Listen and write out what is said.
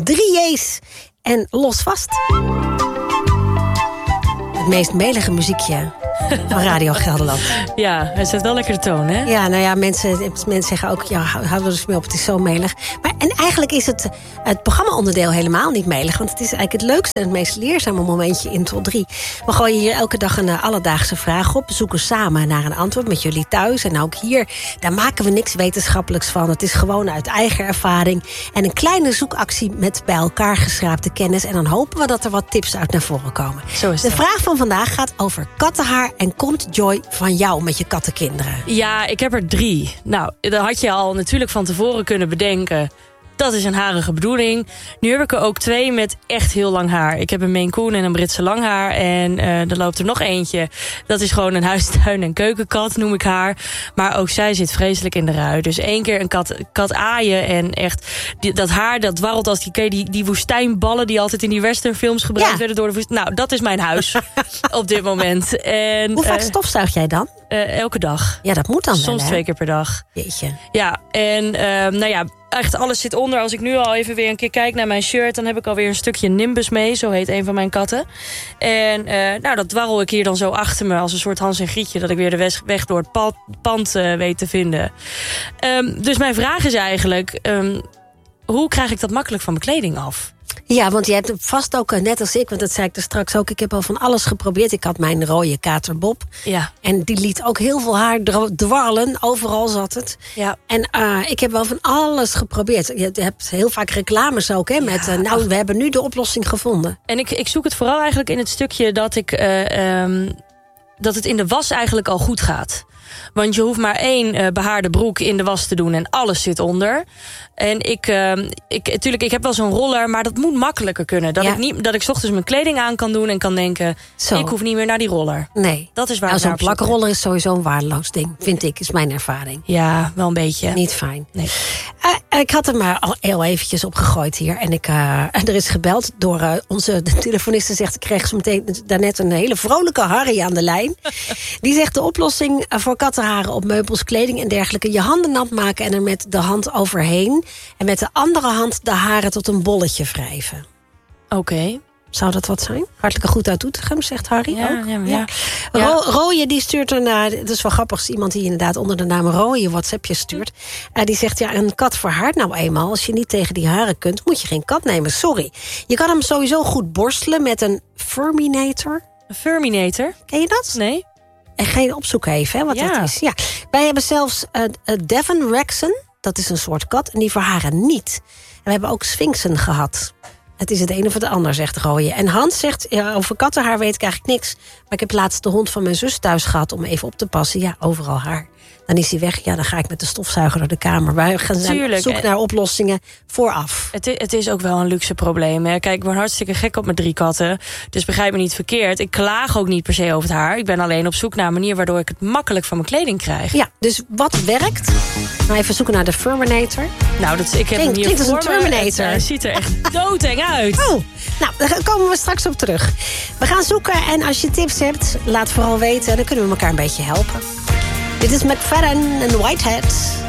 3 J's en los vast. Het meest melige muziekje van Radio Gelderland. Ja, hij zet wel lekker de toon, hè? Ja, nou ja, mensen zeggen ook, ja, hou er eens mee op, het is zo melig. En eigenlijk is het programma-onderdeel helemaal niet melig. Want het is eigenlijk het leukste en het meest leerzame momentje in Tot 3. We gooien hier elke dag een alledaagse vraag op. We zoeken samen naar een antwoord met jullie thuis. En ook hier, daar maken we niks wetenschappelijks van. Het is gewoon uit eigen ervaring. En een kleine zoekactie met bij elkaar geschraapte kennis. En dan hopen we dat er wat tips uit naar voren komen. Zo is het. De vraag van vandaag gaat over kattenhaar. En komt Joy van jou met je kattenkinderen? Ja, ik heb er 3. Nou, dat had je al natuurlijk van tevoren kunnen bedenken. Dat is een harige bedoeling. Nu heb ik er ook 2 met echt heel lang haar. Ik heb een Maine Coon en een Britse langhaar. En er loopt er nog eentje. Dat is gewoon een huistuin- en keukenkat, noem ik haar. Maar ook zij zit vreselijk in de rui. Dus 1 keer een kat aaien. En echt, dat haar, dat dwarrelt als die woestijnballen... die altijd in die westernfilms gebruikt werden door de woestijn. Nou, dat is mijn huis op dit moment. En, hoe vaak stofzuig jij dan? Elke dag. Ja, dat moet dan soms wel, hè? 2 keer per dag. Jeetje. Ja, en nou ja... Echt alles zit onder. Als ik nu al even weer een keer kijk naar mijn shirt... dan heb ik alweer een stukje Nimbus mee. Zo heet een van mijn katten. En nou, dat dwarrel ik hier dan zo achter me... als een soort Hans en Grietje... dat ik weer de weg door het pand weet te vinden. Dus mijn vraag is eigenlijk... hoe krijg ik dat makkelijk van mijn kleding af? Ja, want je hebt vast ook, net als ik... want dat zei ik er straks ook, ik heb al van alles geprobeerd. Ik had mijn rode kater Bob. Ja. En die liet ook heel veel haar dwarrelen. Overal zat het. Ja. En ik heb wel van alles geprobeerd. Je hebt heel vaak reclames ook, hè? Met, we hebben nu de oplossing gevonden. En ik zoek het vooral eigenlijk in het stukje... dat het in de was eigenlijk al goed gaat. Want je hoeft maar 1 behaarde broek in de was te doen... en alles zit onder. En ik heb wel zo'n roller, maar dat moet makkelijker kunnen. Dat ik 's ochtends mijn kleding aan kan doen... en kan denken, ik hoef niet meer naar die roller. Nee. Dat is waar zo'n plakroller is sowieso een waardeloos ding, vind ik. Is mijn ervaring. Ja, wel een beetje. Niet fijn. Nee. Ik had er maar al heel eventjes op gegooid hier. En er is gebeld door onze telefoniste. Zegt, ik kreeg zo meteen daarnet een hele vrolijke Harry aan de lijn. Die zegt, de oplossing voor kattenharen op meubels, kleding en dergelijke... je handen nat maken en er met de hand overheen... en met de andere hand de haren tot een bolletje wrijven. Oké. Zou dat wat zijn? Hartelijke groet uit Doetinchem, zegt Harry ook. Ja. Rooie die stuurt dat is wel grappig, iemand die inderdaad onder de naam Rooie WhatsAppje stuurt. Die zegt, een kat verhaart nou eenmaal. Als je niet tegen die haren kunt, moet je geen kat nemen. Sorry. Je kan hem sowieso goed borstelen met een Furminator. Een Furminator? Ken je dat? Nee. En ga je opzoeken even, hè, wat dat is. Ja. Wij hebben zelfs Devon Rexon. Dat is een soort kat en die verharen niet. En we hebben ook Sphinxen gehad. Het is het een of het ander, zegt Rooie. En Hans zegt, over kattenhaar weet ik eigenlijk niks. Maar ik heb laatst de hond van mijn zus thuis gehad om even op te passen. Ja, overal haar. Dan is hij weg. Ja, dan ga ik met de stofzuiger door de kamer. Wij gaan op zoek naar oplossingen vooraf. Het is ook wel een luxe probleem. Hè? Kijk, ik ben hartstikke gek op mijn 3 katten. Dus begrijp me niet verkeerd. Ik klaag ook niet per se over het haar. Ik ben alleen op zoek naar een manier waardoor ik het makkelijk van mijn kleding krijg. Ja, dus wat werkt? Nou, even zoeken naar de Furminator. Nou, ik heb hem hier klinkt als een Terminator. Het ziet er echt doodeng uit. Oh, nou, daar komen we straks op terug. We gaan zoeken en als je tips hebt, laat vooral weten. Dan kunnen we elkaar een beetje helpen. Dit is McFadden en Whitehead.